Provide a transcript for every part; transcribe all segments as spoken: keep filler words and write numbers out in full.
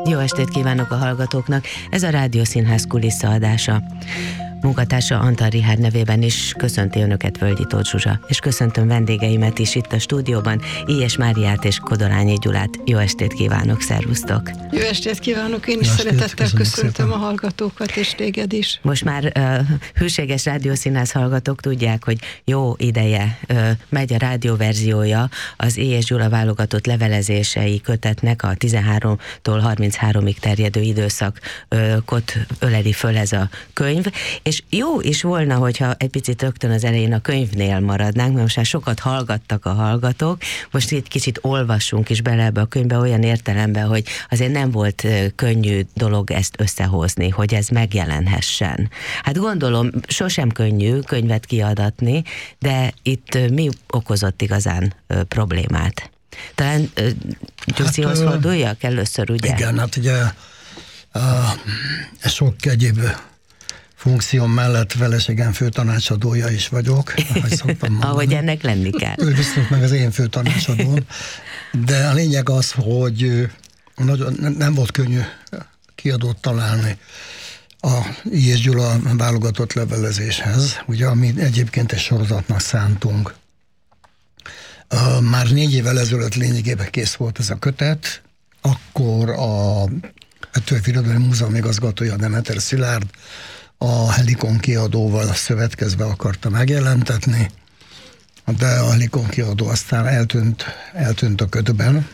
Jó estét kívánok a hallgatóknak, ez a Rádiószínház kulisszaadása. Munkatársa Antal Richárd nevében is köszönti Önöket Völgyi Tóth Zsuzsa, és köszöntöm vendégeimet is itt a stúdióban, Illyes Máriát és Kodolányi Gyulát. Jó estét kívánok, szervusztok! Jó estét kívánok, én is szeretettel köszöntöm a hallgatókat, és téged is. Most már uh, hűséges Rádiószínház hallgatók tudják, hogy jó ideje uh, megy a rádióverziója az Illyes Gyula válogatott levelezései kötetnek a tizenháromtól harmincháromig terjedő időszakot öleli föl ez a könyv, és jó is volna, hogyha egy picit rögtön az elején a könyvnél maradnánk, mert most már sokat hallgattak a hallgatók, most itt kicsit olvassunk is bele ebbe a könyvbe olyan értelemben, hogy azért nem volt könnyű dolog ezt összehozni, hogy ez megjelenhessen. Hát gondolom, sosem könnyű könyvet kiadatni, de itt mi okozott igazán ö, problémát? Talán Gyuszihoz hát, forduljak először, ugye? Igen, hát ugye uh, sok egyéb funkcióm mellett feleségem főtanácsadója is vagyok. Ahogy ennek lenni kell. Ő viszont meg az én főtanácsadóm. De a lényeg az, hogy nagyon, nem volt könnyű kiadót találni a Illyes Gyula válogatott levelezéshez, ugye, amit egyébként egy sorozatnak szántunk. Már négy évvel ezelőtt lényegében kész volt ez a kötet, akkor a Petőfi Irodalmi Múzeum igazgatója Demeter Szilárd a Helikon kiadóval szövetkezve akarta megjelentetni, de a Helikon kiadó aztán eltűnt, eltűnt a ködben,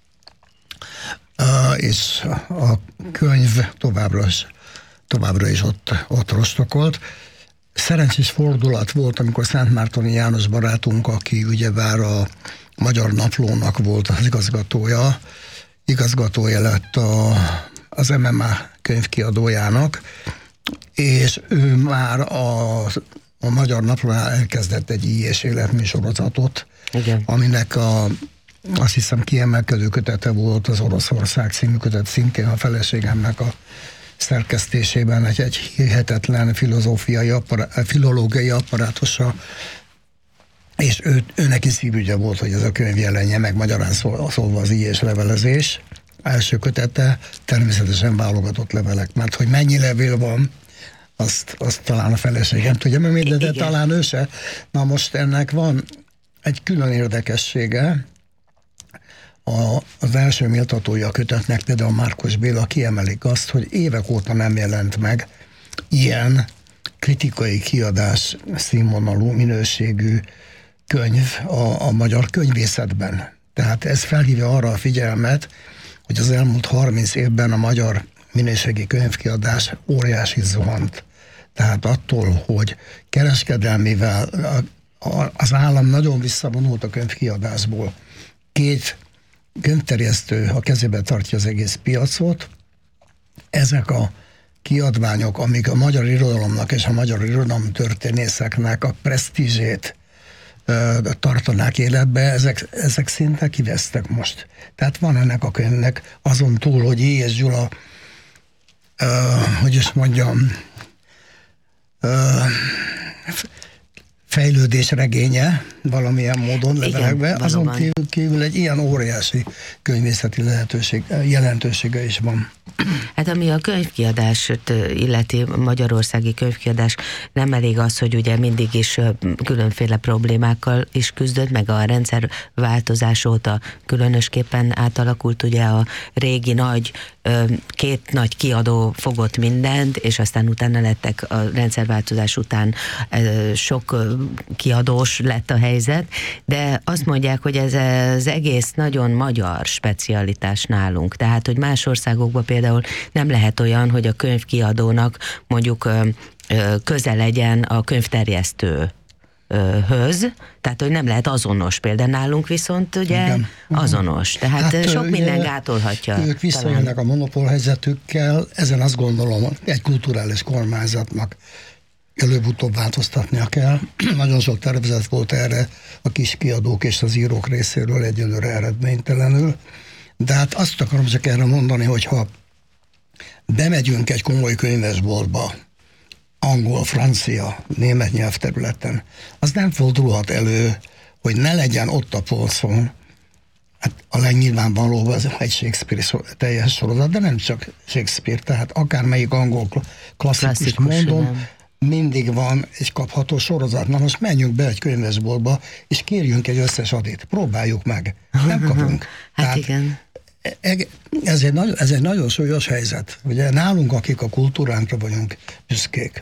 és a könyv továbbra is, továbbra is ott, ott rostokolt. Szerencsés fordulat volt, amikor Szentmártoni János barátunk, aki ugyebár a Magyar Naplónak volt az igazgatója, igazgatója lett a, az em em á könyvkiadójának, és ő már a, a Magyar Naplónál elkezdett egy Illyes életműsorozatot, igen, aminek a, azt hiszem kiemelkedő kötete volt az Oroszország című kötet, szintén a feleségemnek a szerkesztésében egy, egy hihetetlen filozófiai, appará, filológiai apparátusa, és ő, őnek is szívügye volt, hogy ez a könyv jelenje meg, magyarán szólva az Illyes levelezés. Első kötete természetesen válogatott levelek, mert hogy mennyi levél van, azt, azt talán a feleségem tudja, mert de talán ő se. Na most ennek van egy külön érdekessége. A, az első méltatója a kötetnek, például Márkos Béla kiemelik azt, hogy évek óta nem jelent meg ilyen kritikai kiadás színvonalú, minőségű könyv a, a magyar könyvészetben. Tehát ez felhívja arra a figyelmet, hogy az elmúlt harminc évben a magyar minőségi könyvkiadás óriási zuhant. Tehát attól, hogy kereskedelmivel az állam nagyon visszavonult a könyvkiadásból, két könyvterjesztő a kezébe tartja az egész piacot, ezek a kiadványok, amik a magyar irodalomnak és a magyar irodalom történészeknek a presztízsét ö, tartanák életbe, ezek, ezek szinte kivesztek most. Tehát van ennek a könyvnek azon túl, hogy Illyes Gyula, ö, hogy is mondjam, ö, fejlődés regénye valamilyen módon levelekben, azon kívül, kívül egy ilyen óriási könyvészeti lehetőség, jelentősége is van. Hát ami a könyvkiadást illeti, magyarországi könyvkiadás, nem elég az, hogy ugye mindig is különféle problémákkal is küzdött, meg a rendszerváltozás óta különösképpen átalakult ugye a régi nagy, két nagy kiadó fogott mindent, és aztán utána lettek a rendszerváltozás után sok kiadós lett a helyzet, de azt mondják, hogy ez az egész nagyon magyar specialitás nálunk, tehát hogy más országokban például nem lehet olyan, hogy a könyvkiadónak mondjuk közel legyen a könyvterjesztő höz, tehát hogy nem lehet azonos, például nálunk viszont ugye igen, azonos, tehát hát, sok minden gátolhatja. Ők visszajönnek a monopól helyzetükkel, ezen azt gondolom egy kulturális kormányzatnak előbb-utóbb változtatnia kell. Nagyon sok tervezet volt erre a kis kiadók és az írók részéről, egyelőre eredménytelenül, de hát azt akarom csak erre mondani, hogyha bemegyünk egy komoly könyvesboltba, angol, francia, német nyelvterületen, az nem fordulhat elő, hogy ne legyen ott a polcon Hát a legnyilvánvalóbb az egy Shakespeare teljes sorozat, de nem csak Shakespeare, tehát akármelyik angol klasszikus, klasszikus mondom, nem. Mindig van egy kapható sorozat. Na most menjünk be egy könyvesboltba, és kérjünk egy összes adit. Próbáljuk meg. Nem kapunk. Hát tehát igen. Ez egy, nagyon, ez egy nagyon súlyos helyzet. Ugye nálunk, akik a kultúránkra vagyunk büszkék.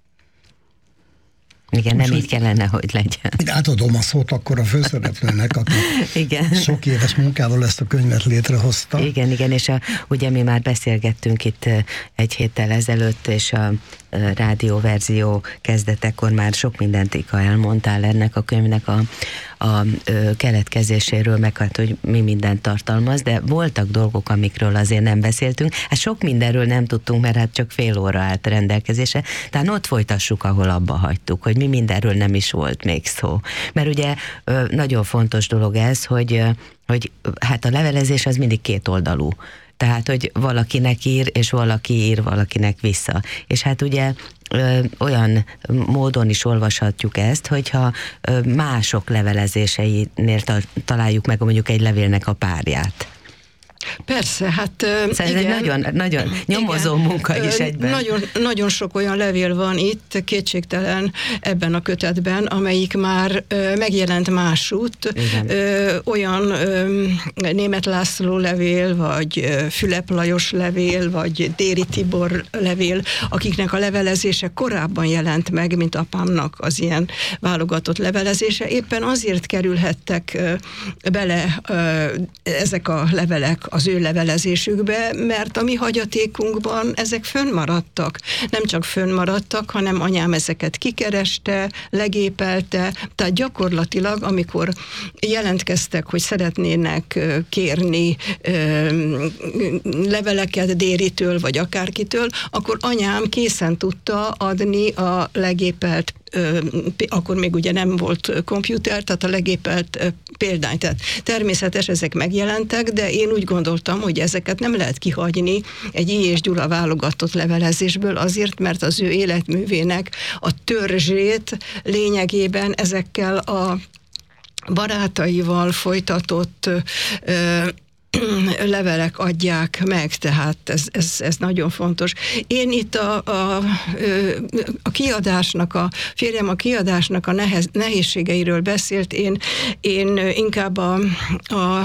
Igen, nem így kellene, hogy legyen. Átadom a szót akkor a főszereplőnek, aki igen. sok éves munkával ezt a könyvet létrehozta. Igen, igen, és a, ugye mi már beszélgettünk itt egy héttel ezelőtt, és a rádióverzió kezdetekor már sok mindent Ika elmondtál ennek a könyvnek a, a, a keletkezéséről, meg hát, hogy mi mindent tartalmaz, de voltak dolgok, amikről azért nem beszéltünk. Hát sok mindenről nem tudtunk, mert hát csak fél óra állt rendelkezésre. Tehát ott folytassuk, ahol abba hagytuk, hogy mi mindenről nem is volt még szó. Mert ugye nagyon fontos dolog ez, hogy, hogy hát a levelezés az mindig kétoldalú. Tehát, hogy valakinek ír, és valaki ír valakinek vissza. És hát ugye ö, olyan módon is olvashatjuk ezt, hogyha ö, mások levelezéseinél ta, találjuk meg mondjuk egy levélnek a párját. Persze, hát szóval igen, ez egy nagyon, nagyon nyomozó igen, munka is egyben. Nagyon, nagyon sok olyan levél van itt, kétségtelen ebben a kötetben, amelyik már ö, megjelent másút. Ö, olyan ö, Németh László levél, vagy ö, Fülep Lajos levél, vagy Déri Tibor levél, akiknek a levelezése korábban jelent meg, mint apámnak az ilyen válogatott levelezése. Éppen azért kerülhettek ö, bele ö, ezek a levelek az ő levelezésükbe, mert a mi hagyatékunkban ezek fönnmaradtak. Nem csak fönnmaradtak, hanem anyám ezeket kikereste, legépelte, tehát gyakorlatilag, amikor jelentkeztek, hogy szeretnének kérni leveleket Déritől, vagy akárkitől, akkor anyám készen tudta adni a legépelt, akkor még ugye nem volt komputer, tehát a legépelt példány. Tehát természetes, ezek megjelentek, de én úgy gondoltam, hogy ezeket nem lehet kihagyni egy I. és Gyula válogatott levelezésből azért, mert az ő életművének a törzsét lényegében ezekkel a barátaival folytatott ö, levelek adják meg, tehát ez, ez, ez nagyon fontos. Én itt a, a, a kiadásnak, a férjem a kiadásnak a nehez, nehézségeiről beszélt, én, én inkább a, a,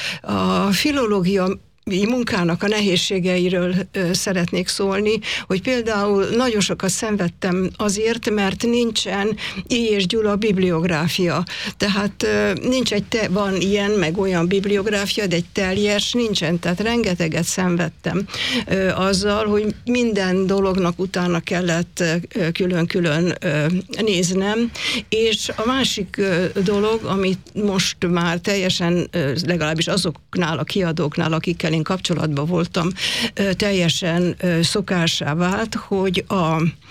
a filológia munkának a nehézségeiről ö, szeretnék szólni, hogy például nagyon sokat szenvedtem azért, mert nincsen I. és Gyula bibliográfia. Tehát ö, nincs egy, te, van ilyen, meg olyan bibliográfia, de egy teljes nincsen, tehát rengeteget szenvedtem ö, azzal, hogy minden dolognak utána kellett ö, külön-külön ö, néznem, és a másik ö, dolog, amit most már teljesen, ö, legalábbis azoknál a kiadóknál, akikkel én kapcsolatban voltam, teljesen szokássá vált, hogy a,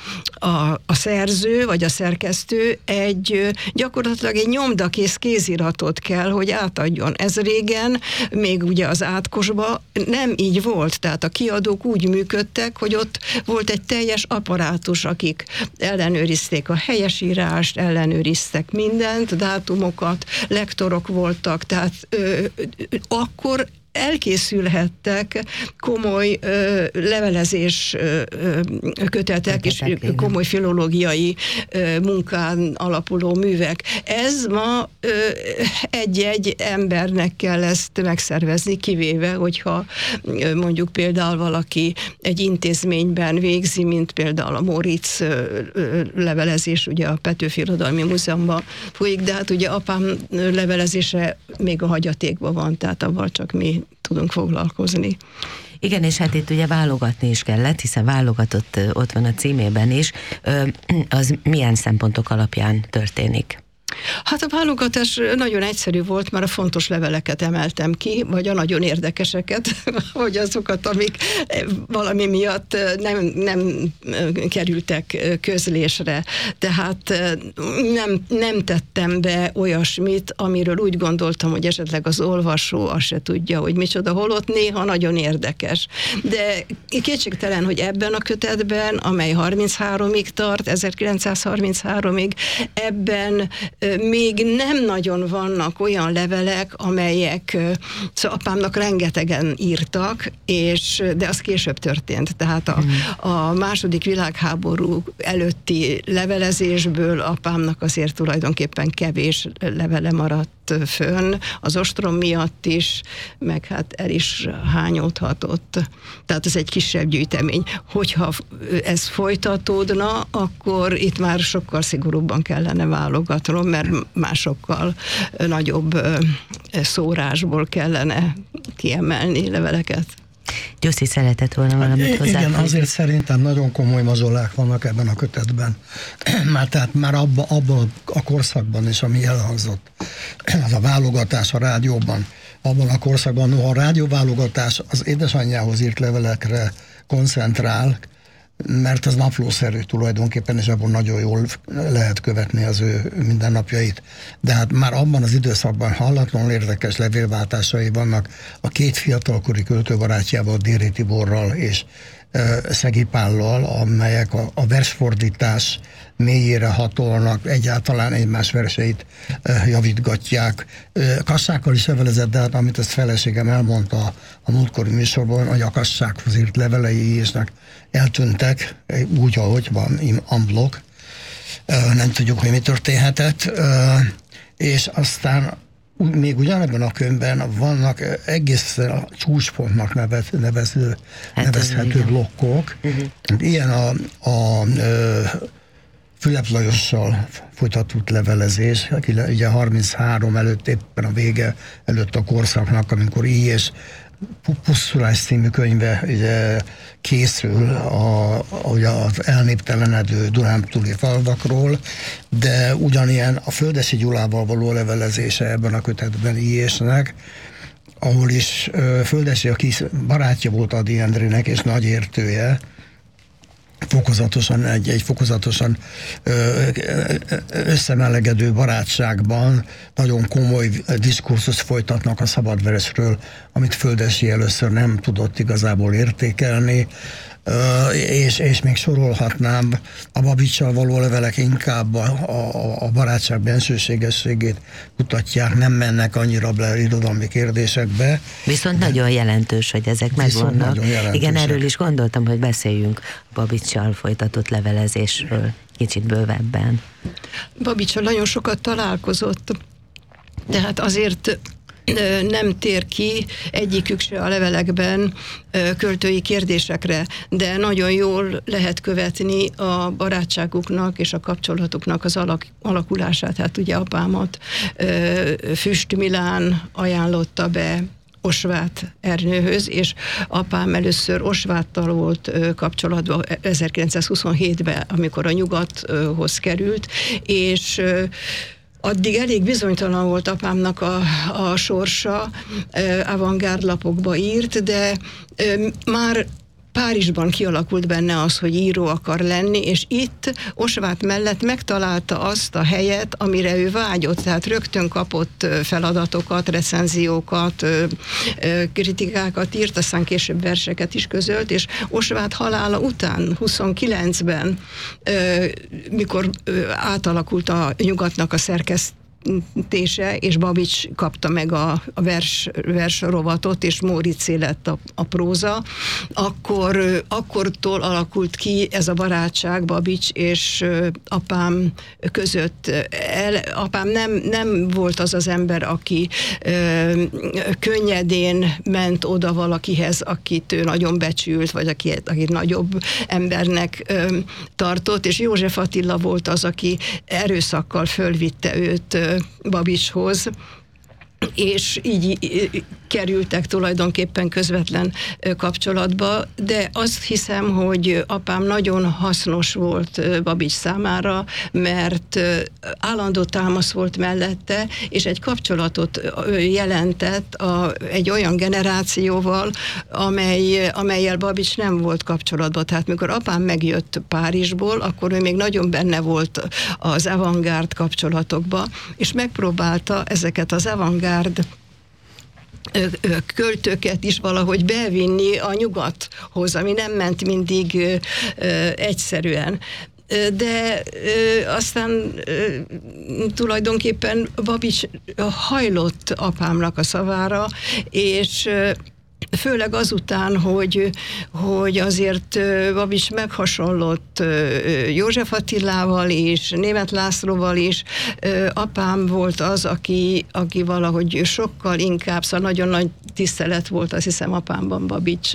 a, a szerző vagy a szerkesztő egy gyakorlatilag egy nyomdakész kéziratot kell, hogy átadjon. Ez régen, még ugye az átkosban nem így volt, tehát a kiadók úgy működtek, hogy ott volt egy teljes apparátus, akik ellenőrizték a helyesírást, ellenőriztek mindent, dátumokat, lektorok voltak, tehát ö, akkor elkészülhettek komoly ö, levelezés ö, kötetek és komoly filológiai ö, munkán alapuló művek. Ez ma ö, egy-egy embernek kell ezt megszervezni, kivéve, hogyha ö, mondjuk például valaki egy intézményben végzi, mint például a Móricz ö, ö, levelezés, ugye a Petőfi Irodalmi Múzeumban folyik, de hát ugye apám levelezése még a hagyatékban van, tehát avval csak mi tudunk foglalkozni. Igen, és hát itt ugye válogatni is kellett, hiszen válogatott, ott van a címében is. Az milyen szempontok alapján történik? Hát a válogatás nagyon egyszerű volt, mert a fontos leveleket emeltem ki, vagy a nagyon érdekeseket, vagy azokat, amik valami miatt nem, nem kerültek közlésre. Tehát nem, nem tettem be olyasmit, amiről úgy gondoltam, hogy esetleg az olvasó azt se tudja, hogy micsoda, holott néha nagyon érdekes. De kétségtelen, hogy ebben a kötetben, amely harmincháromig tart, ezerkilencszázharmincháromig, ebben még nem nagyon vannak olyan levelek, amelyek, szóval apámnak rengetegen írtak, és, de az később történt. Tehát a, a második világháború előtti levelezésből apámnak azért tulajdonképpen kevés levele maradt fönn, az ostrom miatt is, meg hát el is hányódhatott. Tehát ez egy kisebb gyűjtemény. Hogyha ez folytatódna, akkor itt már sokkal szigorúbban kellene válogatnom, mert másokkal nagyobb szórásból kellene kiemelni leveleket. Gyuszi szeretett volna valamit hozzá. Igen, azért szerintem nagyon komoly mazsolák vannak ebben a kötetben. Már tehát már abban abba a korszakban is, ami elhangzott, az a válogatás a rádióban, abban a korszakban, noha a rádióválogatás az édesanyjához írt levelekre koncentrál, mert az naplószerű tulajdonképpen, és abban nagyon jól lehet követni az ő mindennapjait. De hát már abban az időszakban hallatlanul érdekes levélváltásai vannak a két fiatalkori költőbarátjával, Déri Tiborral és uh, Szegi Pállal, amelyek a, a versfordítás mélyére hatolnak, egyáltalán egymás verseit uh, javítgatják. Uh, kassákkal is levelezett, de hát amit ezt feleségem elmondta a múltkori műsorban, hogy a kassákhoz írt levelei isnek eltűntek, úgy, ahogy van, unblock. Uh, nem tudjuk, hogy mi történhetett. Uh, és aztán még ugyanebben a könyvben vannak egészen a csúcspontnak nevez, nevező, hát nevezhető blokkok. Uh-huh. Ilyen a, a, a Fülep Lajossal folytatott levelezés, aki ugye harminchárom előtt, éppen a vége előtt a korszaknak, amikor így és Pusztulás című könyve ugye készül a, a, az elnéptelenedő dunántúli falvakról, de ugyanilyen a Földessy Gyulával való levelezése ebben a kötetben Ilyesnek, ahol is Földessy, aki barátja volt Ady Endrének és nagy értője, fokozatosan, egy, egy fokozatosan összemelegedő barátságban nagyon komoly diskurzus folytatnak a szabadversről, amit Földessy először nem tudott igazából értékelni, és, és még sorolhatnám, a Babitssal való levelek inkább a, a, a barátság bensőségességét mutatják, nem mennek annyira bele irodalmi kérdésekbe. Viszont de, nagyon jelentős, hogy ezek megvannak. Igen, erről is gondoltam, hogy beszéljünk a Babitssal folytatott levelezésről kicsit bővebben. Babitssal nagyon sokat találkozott, tehát azért nem tér ki egyikük se a levelekben költői kérdésekre, de nagyon jól lehet követni a barátságuknak és a kapcsolatuknak az alak, alakulását. Hát ugye apámat Füst Milán ajánlotta be Osváth Ernőhöz, és apám először Osváttal volt kapcsolatban ezerkilencszázhuszonhétben, amikor a Nyugathoz került, és addig elég bizonytalan volt apámnak a, a sorsa, avantgárd lapokba írt, de már Párizsban kialakult benne az, hogy író akar lenni, és itt Osváth mellett megtalálta azt a helyet, amire ő vágyott, tehát rögtön kapott feladatokat, recenziókat, kritikákat írt, aztán később verseket is közölt, és Osváth halála után, huszonkilencben, mikor átalakult a Nyugatnak a szerkesztés, tése, és Babits kapta meg a, a vers, vers rovatot, és Móriczé lett a, a próza, akkor, akkortól alakult ki ez a barátság Babits és apám között. El, apám nem, nem volt az az ember, aki ö, könnyedén ment oda valakihez, akit ő nagyon becsült, vagy akit, akit nagyobb embernek ö, tartott, és József Attila volt az, aki erőszakkal fölvitte őt Babicshoz, és így kerültek tulajdonképpen közvetlen kapcsolatba, de azt hiszem, hogy apám nagyon hasznos volt Babits számára, mert állandó támasz volt mellette, és egy kapcsolatot jelentett a, egy olyan generációval, amely, amellyel Babits nem volt kapcsolatban. Tehát mikor apám megjött Párizsból, akkor ő még nagyon benne volt az avantgárd kapcsolatokba, és megpróbálta ezeket az avantgárd költőket is valahogy bevinni a Nyugathoz, ami nem ment mindig egyszerűen. de aztán tulajdonképpen Babics hajlott apámnak a szavára, és főleg azután, hogy, hogy azért Babics meghasonlott József Attilával és Németh Lászlóval is. Apám volt az, aki, aki valahogy sokkal inkább, szóval nagyon nagy tisztelet volt, azt hiszem, apámban Babics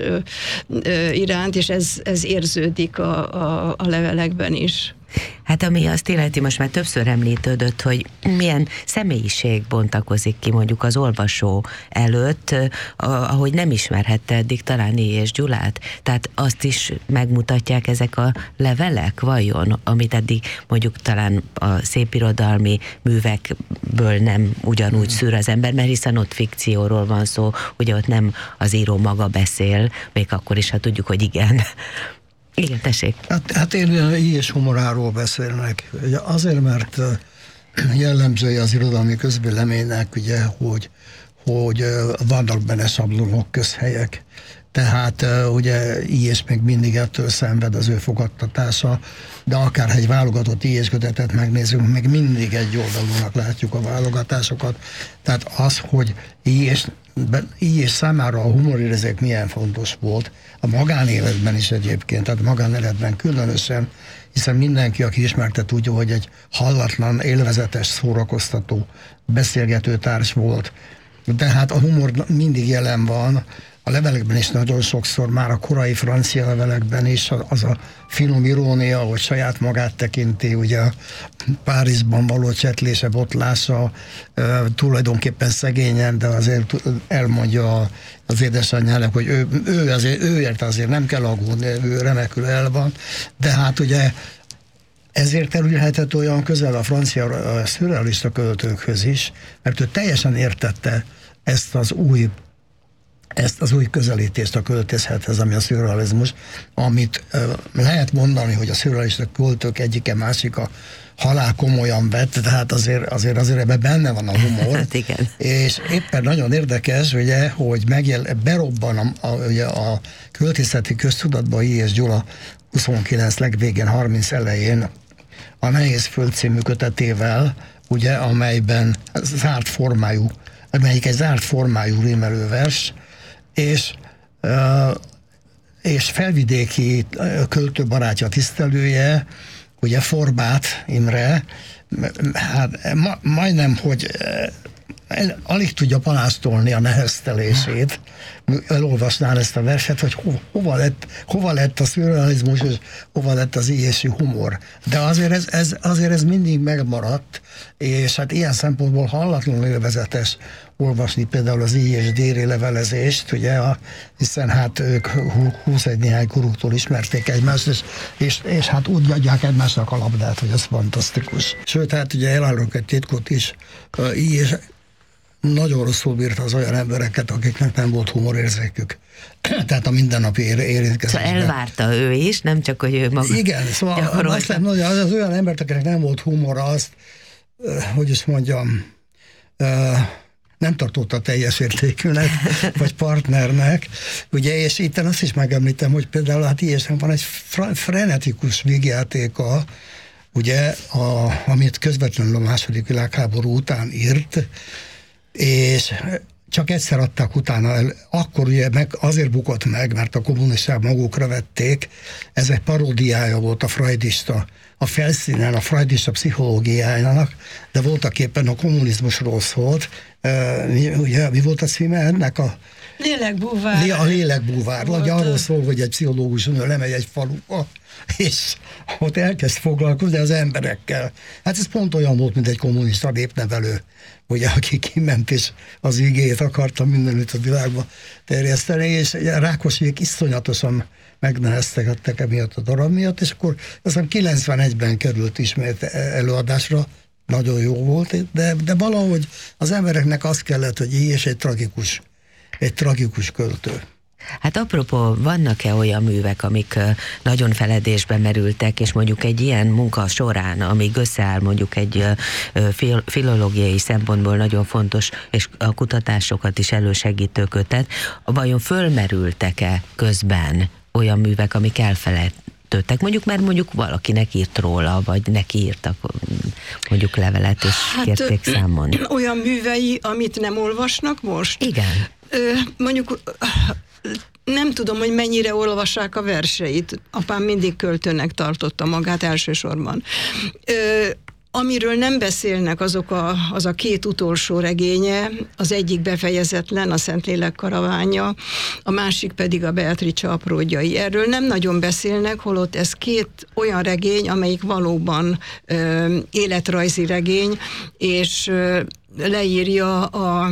iránt, és ez, ez érződik a, a, a levelekben is. Hát ami azt illeti, most már többször említődött, hogy milyen személyiség bontakozik ki mondjuk az olvasó előtt, ahogy nem ismerhette eddig talán és Gyulát. Tehát azt is megmutatják ezek a levelek, vajon, amit eddig mondjuk talán a szépirodalmi művekből nem ugyanúgy szűr az ember, mert hiszen ott fikcióról van szó, ugye ott nem az író maga beszél, még akkor is, ha tudjuk, hogy igen. Igen, tessék. Hát, hát én és humoráról beszélnek. Ugye azért, mert jellemzője az irodalmi közvéleménynek, ugye, hogy, hogy vannak benne sablonok, közhelyek. Tehát ugye Ilyes még mindig ettől szenved az ő fogadtatása, de akár egy válogatott Ilyes kötetet megnézzünk, még mindig egy oldalúnak látjuk a válogatásokat. Tehát az, hogy Ilyes Ilyes számára a humorérzék milyen fontos volt, a magánéletben is egyébként, tehát magánéletben különösen, hiszen mindenki, aki ismerte, tudja, hogy egy hallatlan, élvezetes, szórakoztató beszélgető társ volt. De hát a humor mindig jelen van, a levelekben is nagyon sokszor, már a korai francia levelekben is az a finom irónia, hogy saját magát tekinti, ugye a Párizsban való csetlése, botlása, tulajdonképpen szegényen, de azért elmondja az édesanyjának, hogy ő, ő azért, őért azért nem kell aggódni, ő remekül el van, de hát ugye ezért kerülhetett olyan közel a francia szürrealista költőkhöz is, mert ő teljesen értette ezt az új ezt az új közelítést a költészethez, ami a szürrealizmus, amit uh, lehet mondani, hogy a szürrealista költők egyike másika halál komolyan vett, tehát azért, azért, azért ebben benne van a humor. Hát igen. És éppen nagyon érdekes, ugye, hogy megjel, berobban a, a, ugye a költészeti köztudatba Ilyes Gyula huszonkilenc legvégén, harminc elején a Nehéz Föld című kötetével, ugye, amelyben zárt formájú, amelyik egy zárt formájú rímelővers, és, és felvidéki költőbarátja, tisztelője, ugye Forbát Imre, hát ma, majdnem, hogy alig tudja palástolni a neheztelését, elolvasnál ezt a verset, hogy ho, hova, lett, hova lett a szürrealizmus, és hova lett az ilyesi humor. De azért ez, ez, azért ez mindig megmaradt, és hát ilyen szempontból hallatlanul élvezetes olvasni például az Ilyes Déri levelezést, ugye, a, hiszen hát ők húszegy néhány korútól ismerték egymást, és, és, és hát úgy adják egymásnak a labdát, hogy ez fantasztikus. Sőt, hát ugye elárulok egy titkot is, Ilyes nagyon rosszul bírta az olyan embereket, akiknek nem volt humorérzékük. Tehát a mindennapi érintkezésben. Szóval elvárta ő is, nem csak, hogy ő maga. Igen, szóval azt nem, az, az olyan emberek, akiknek nem volt humora, azt, hogy is mondjam, nem tartotta teljes értékűnek, vagy partnernek. Ugye, és itt azt is megemlítem, hogy például hát Ilyesnek van egy frenetikus vígjátéka, ugye, a, amit közvetlenül a második világháború után írt, és csak egyszer adták utána el, akkor ugye meg azért bukott meg, mert a kommunisták magukra vették, ez egy paródiája volt a freudista, a felszínen a freudista pszichológiájának, de voltak éppen a kommunizmusról szólt. Uh, ugye, mi volt a címe ennek? A Lélekbúvár. A Lélekbúvár. Ugye arról szól, hogy egy pszichológus lemegy egy faluba, és ott elkezd foglalkozni az emberekkel. Hát ez pont olyan volt, mint egy kommunista népnevelő, ugye, aki kiment és az igét akarta mindenütt a világba terjeszteni, és Rákosiék iszonyatosan megneheztettek emiatt a darab miatt, és akkor aztán kilencvenegyben került ismét előadásra, nagyon jó volt, de, de valahogy az embereknek az kellett, hogy Ilyes egy tragikus, egy tragikus költő. Hát apropó, vannak-e olyan művek, amik nagyon feledésbe merültek, és mondjuk egy ilyen munka során, amíg összeáll mondjuk egy fil- filológiai szempontból nagyon fontos, és a kutatásokat is elősegítő kötet, vajon fölmerültek-e közben olyan művek, amik elfeledtek? megkötődtek, mondjuk mert mondjuk valakinek írt róla, vagy neki írtak mondjuk levelet, és hát, kérték számon. Olyan művei, amit nem olvasnak most? Igen. Ö, mondjuk nem tudom, hogy mennyire olvassák a verseit. Apám mindig költőnek tartotta magát elsősorban. Ö, Amiről nem beszélnek, azok a, az a két utolsó regénye, az egyik befejezetlen, a Szentlélek karaványa, a másik pedig a Beatrice apródjai. Erről nem nagyon beszélnek, holott ez két olyan regény, amelyik valóban ö, életrajzi regény, és ö, leírja a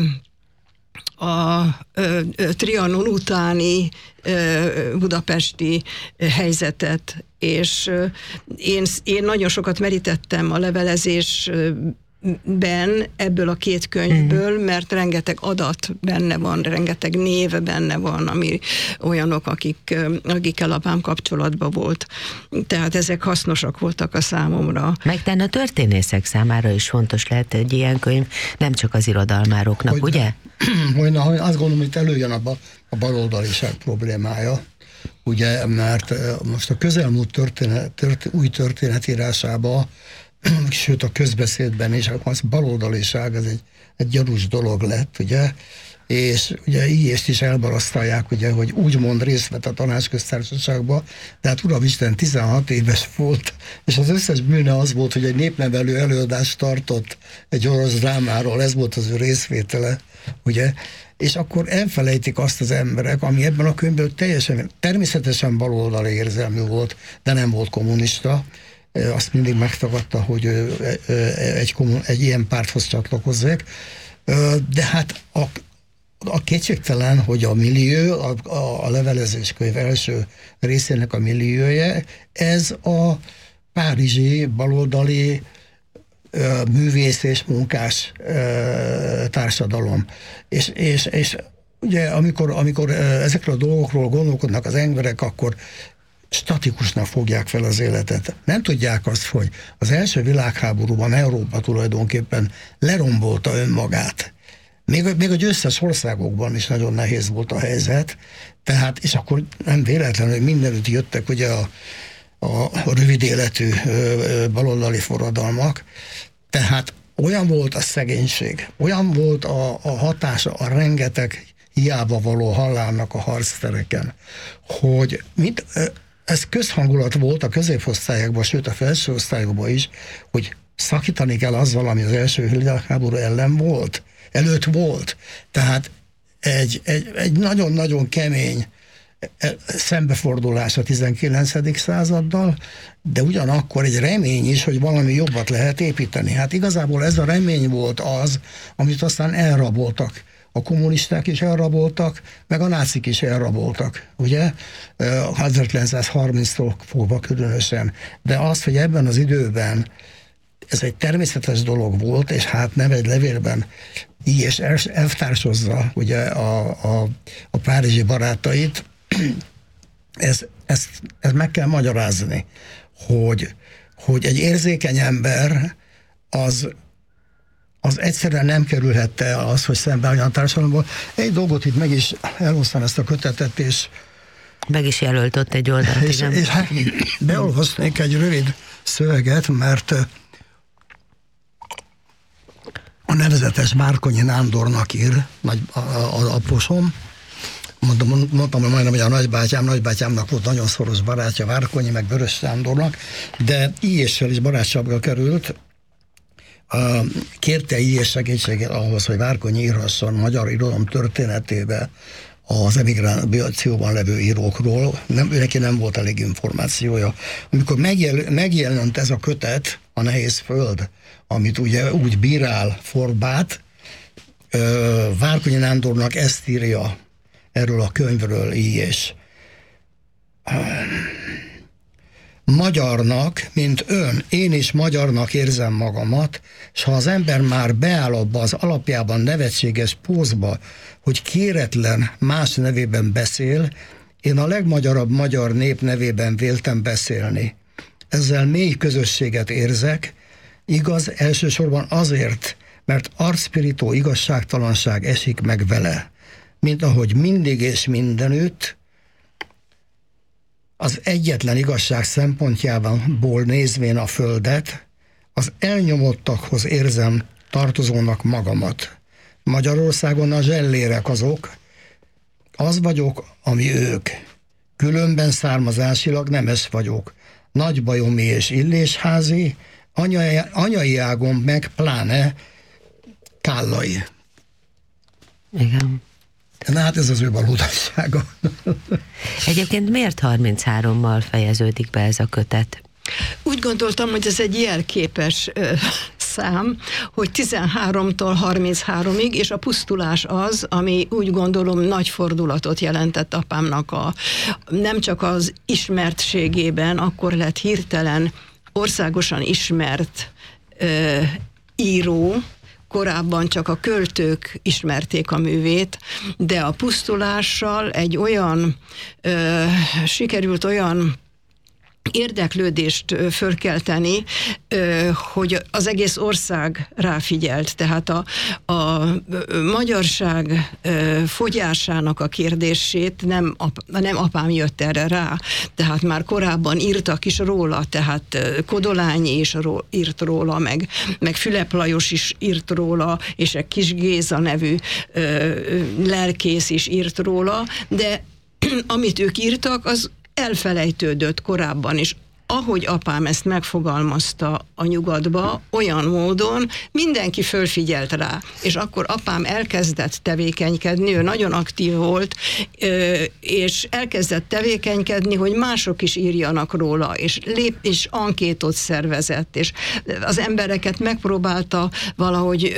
a ö, ö, Trianon utáni ö, budapesti ö, helyzetet, és ö, én, én nagyon sokat merítettem a levelezésben ebből a két könyvből, mert rengeteg adat benne van, rengeteg név benne van, ami olyanok, akik, akikkel apám kapcsolatban volt. Tehát ezek hasznosak voltak a számomra. Meg a történészek számára is fontos lehet egy ilyen könyv, nem csak az irodalmároknak, hogy, ugye? Hogy na, azt gondolom, hogy előjön a, ba, a baloldaliság problémája, ugye, mert most a közelmúlt történet, tört, új történetírásában, sőt a közbeszédben is, az baloldaliság, ez egy, egy gyanús dolog lett, ugye, és ugye így is elbarasztalják, ugye, hogy úgymond részt vett a Tanácsköztársaságba, de hát uramisten tizenhat éves volt, és az összes bűne az volt, hogy egy népnevelő előadást tartott egy orosz drámáról, ez volt az ő részvétele, ugye, és akkor elfelejtik azt az emberek, ami ebben a könyvből teljesen, természetesen baloldali érzelmű volt, de nem volt kommunista, azt mindig megtagadta, hogy egy, egy ilyen párthoz csatlakozzék, de hát a, a kétségtelen, hogy a millió, a, a levelezéskönyv első részének a milliója, ez a párizsi baloldali művész és munkás társadalom. És, és, és ugye amikor, amikor ezekről a dolgokról gondolkodnak az emberek, akkor statikusnak fogják fel az életet. Nem tudják azt, hogy az első világháborúban Európa tulajdonképpen lerombolta önmagát. Még, még a győztes országokban is nagyon nehéz volt a helyzet, tehát, és akkor nem véletlenül, hogy mindenütt jöttek ugye a, a rövid életű baloldali forradalmak, tehát olyan volt a szegénység, olyan volt a, a hatása a rengeteg hiába való halálnak a harctereken, hogy mit, ez közhangulat volt a középosztályokban, sőt a felső osztályokban is, hogy szakítani kell azzal, ami az első világháború ellen volt, előtt volt. Tehát egy, egy, egy nagyon-nagyon kemény szembefordulás a tizenkilencedik századdal, de ugyanakkor egy remény is, hogy valami jobbat lehet építeni. Hát igazából ez a remény volt az, amit aztán elraboltak. A kommunisták is elraboltak, meg a nácik is elraboltak, ugye? ezerkilencszázharminctól fogva különösen. De az, hogy ebben az időben ez egy természetes dolog volt, és hát nem egy levélben így és elvtársozza ugye a, a, a párizsi barátait, ez, ez, ez meg kell magyarázni, hogy, hogy egy érzékeny ember az az egyszerűen nem kerülhette az, hogy szembeálljon a társadalomból. Egy dolgot itt meg is elhoztam ezt a kötetet, és meg is jelölt egy oldalt. És, és hát beolvasnék egy rövid szöveget, mert a nevezetes Várkonyi Nándornak ír, nagy, a, a, a posom. Mondtam, mondtam, hogy majdnem, hogy a nagybátyám, nagybátyámnak volt nagyon szoros barátja Várkonyi, meg Vörös Sándornak, de íjéssel is barátságba került. Kérte így segítséget ahhoz, hogy Várkonyi írhasson magyar irodalom történetébe az emigrációban levő írókról. Nem, neki nem volt elég információja. Amikor megjel, megjelent ez a kötet, a Nehéz Föld, amit ugye úgy bírál Forbát, Várkonyi Nándornak ezt írja erről a könyvről így, és magyarnak, mint ön, én is magyarnak érzem magamat, és ha az ember már beáll abba az alapjában nevetséges pózba, hogy kéretlen más nevében beszél, én a legmagyarabb magyar nép nevében véltem beszélni. Ezzel mély közösséget érzek, igaz, elsősorban azért, mert arcpirító igazságtalanság esik meg vele, mint ahogy mindig és mindenütt az egyetlen igazság szempontjából nézvén a földet, az elnyomottakhoz érzem tartozónak magamat. Magyarországon a zsellérek azok, az vagyok, ami ők. Különben származásilag nemes vagyok. Nagybajomi és illésházi, anyai, anyai ágom meg pláne kállai. Igen. Na hát ez az ő valódassága. Egyébként miért harminchárommal fejeződik be ez a kötet? Úgy gondoltam, hogy ez egy jelképes ö, szám, hogy tizenháromtól harmincháromig, és a pusztulás az, ami úgy gondolom nagy fordulatot jelentett apámnak a, nem csak az ismertségében, akkor lett hirtelen országosan ismert ö, író, korábban csak a költők ismerték a művét, de a pusztulással egy olyan, ö, sikerült olyan érdeklődést fölkelteni, hogy az egész ország ráfigyelt. Tehát a, a magyarság fogyásának a kérdését nem, nem apám jött erre rá. Tehát már korábban írtak is róla, tehát Kodolányi is írt róla, meg, meg Fülep Lajos is írt róla, és egy Kis Géza nevű lelkész is írt róla, de amit ők írtak, az elfelejtődött korábban is. Ahogy apám ezt megfogalmazta a nyugatba, olyan módon mindenki fölfigyelt rá, és akkor apám elkezdett tevékenykedni, ő nagyon aktív volt, és elkezdett tevékenykedni, hogy mások is írjanak róla, és lép, és ankétot szervezett, és az embereket megpróbálta valahogy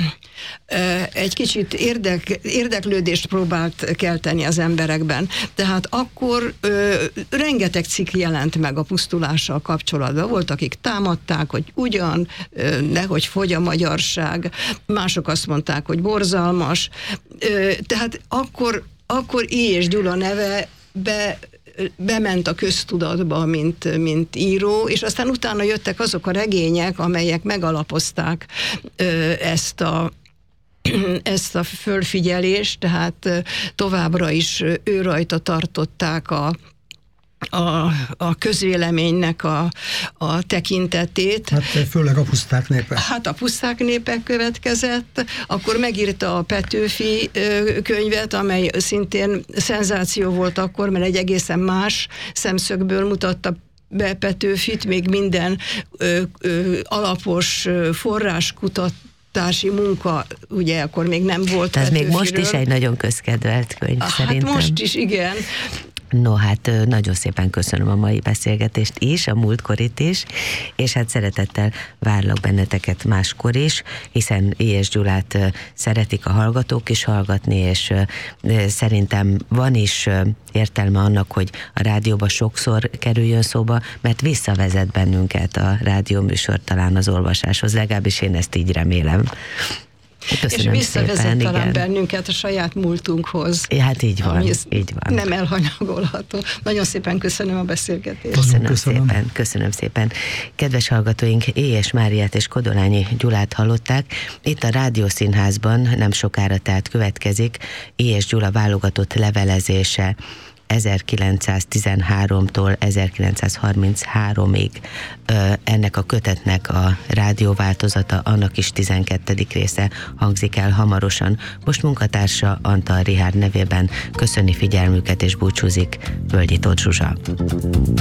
egy kicsit érdek, érdeklődést próbált kelteni az emberekben. Tehát akkor rengeteg cikk jelent meg a pusztulással kapcsolatban. Volt, akik támadták, hogy ugyan, nehogy fogy a magyarság, mások azt mondták, hogy borzalmas. Tehát akkor, akkor I. és Gyula neve be bement a köztudatba, mint, mint író, és aztán utána jöttek azok a regények, amelyek megalapozták ezt a ezt a fölfigyelést, tehát továbbra is ő rajta tartották a A, a közvéleménynek a, a tekintetét. Hát főleg a puszták népe. Hát a puszták népe következett, akkor megírta a Petőfi könyvet, amely szintén szenzáció volt akkor, mert egy egészen más szemszögből mutatta be Petőfit, még minden ö, ö, alapos forráskutat munka, ugye akkor még nem volt. Ez még most is egy nagyon közkedvelt könyv, hát szerintem. most is, igen. No, hát nagyon szépen köszönöm a mai beszélgetést is, a múltkorit is, és hát szeretettel várlak benneteket máskor is, hiszen I. és Gyulát szeretik a hallgatók is hallgatni, és szerintem van is értelme annak, hogy a rádióba sokszor kerüljön szóba, mert visszavezet bennünket a rádióműsor talán az olvasáshoz, legalábbis én ezt így remélem. Köszönöm és visszavezet szépen, talán igen. bennünket a saját múltunkhoz. Hát így van, így van. Nem elhanyagolható. Nagyon szépen köszönöm a beszélgetést. Köszönöm, köszönöm szépen, köszönöm szépen. Kedves hallgatóink, Éjes Máriát és Kodolányi Gyulát hallották. Itt a Rádiószínházban nem sokára tehát következik Éjes Gyula válogatott levelezése ezerkilencszáztizenháromtól ezerkilencszázharmincháromig. Ennek a kötetnek a rádióváltozata, annak is tizenkettedik része hangzik el hamarosan. Most munkatársa Antal Richárd nevében köszöni figyelmüket és búcsúzik Völgyi Tóth Zsuzsa.